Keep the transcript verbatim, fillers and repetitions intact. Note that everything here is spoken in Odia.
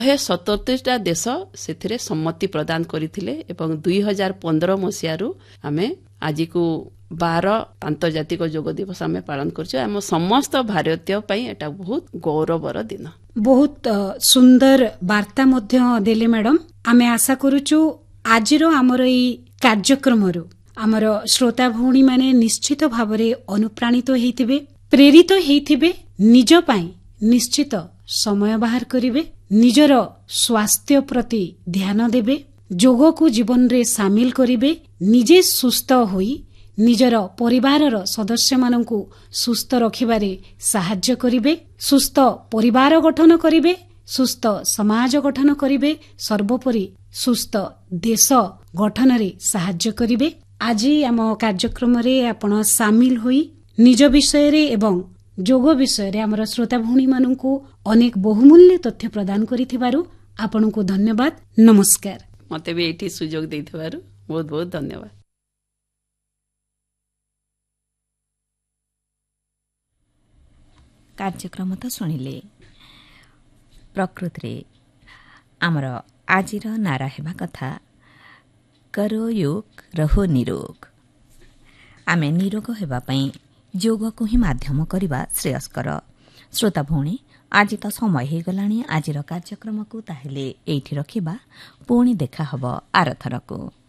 ଶହେ ସତତିରିଶଟା ଦେଶ ସେଥିରେ ସମ୍ମତି ପ୍ରଦାନ କରିଥିଲେ ଏବଂ ଦୁଇ ହଜାର ପନ୍ଦର ମସିହାରୁ ଆମେ ଆଜିକୁ ବାର ଆନ୍ତର୍ଜାତିକ ଯୋଗ ଦିବସ ଆମେ ପାଳନ କରୁଛୁ। ଆମ ସମସ୍ତ ଭାରତୀୟ ପାଇଁ ଏଟା ବହୁତ ଗୌରବର ଦିନ। ବହୁତ ସୁନ୍ଦର ବାର୍ତ୍ତା ମଧ୍ୟ ଦେଲେ ମ୍ୟାଡାମ। ଆମେ ଆଶା କରୁଛୁ ଆଜିର ଆମର ଏଇ କାର୍ଯ୍ୟକ୍ରମରୁ ଆମର ଶ୍ରୋତା ଭଉଣୀ ମାନେ ନିଶ୍ଚିତ ଭାବରେ ଅନୁପ୍ରାଣିତ ହେଇଥିବେ, ପ୍ରେରିତ ହେଇଥିବେ, ନିଜ ପାଇଁ ନିଶ୍ଚିତ ସମୟ ବାହାର କରିବେ, ନିଜର ସ୍ୱାସ୍ଥ୍ୟ ପ୍ରତି ଧ୍ୟାନ ଦେବେ, ଯୋଗକୁ ଜୀବନରେ ସାମିଲ କରିବେ, ନିଜେ ସୁସ୍ଥ ହୋଇ ନିଜର ପରିବାରର ସଦସ୍ୟମାନଙ୍କୁ ସୁସ୍ଥ ରଖିବାରେ ସାହାଯ୍ୟ କରିବେ, ସୁସ୍ଥ ପରିବାର ଗଠନ କରିବେ, ସୁସ୍ଥ ସମାଜ ଗଠନ କରିବେ, ସର୍ବୋପରି ସୁସ୍ଥ ଦେଶ ଗଠନରେ ସାହାଯ୍ୟ କରିବେ। ଆଜି ଆମ କାର୍ଯ୍ୟକ୍ରମରେ ଆପଣ ସାମିଲ ହୋଇ ନିଜ ବିଷୟରେ ଏବଂ ଯୋଗ ବିଷୟରେ ଆମର ଶ୍ରୋତା ଭଉଣୀମାନଙ୍କୁ ଅନେକ ବହୁମୂଲ୍ୟ ତଥ୍ୟ ପ୍ରଦାନ କରିଥିବାରୁ ଆପଣଙ୍କୁ ଧନ୍ୟବାଦ। ନମସ୍କାର। ମତେ ବି ଏଇଠି ସୁଯୋଗ ଦେଇଥିବାରୁ ବହୁତ ବହୁତ ଧନ୍ୟବାଦ। କାର୍ଯ୍ୟକ୍ରମ ତ ଶୁଣିଲେ। ପ୍ରକୃତିରେ ଆମର ଆଜିର ନାରା ହେବା କଥା, କରୋ ୟୋଗ ରହୋ ନିରୋଗ। ଆମେ ନିରୋଗ ହେବା ପାଇଁ ଯୋଗକୁ ହିଁ ମାଧ୍ୟମ କରିବା ଶ୍ରେୟସ୍କର। ଶ୍ରୋତା ଭଉଣୀ, ଆଜି ତ ସମୟ ହୋଇଗଲାଣି ଆଜିର କାର୍ଯ୍ୟକ୍ରମକୁ, ତାହେଲେ ଏଇଠି ରଖିବା। ପୁଣି ଦେଖା ହେବ ଆରଥରକୁ।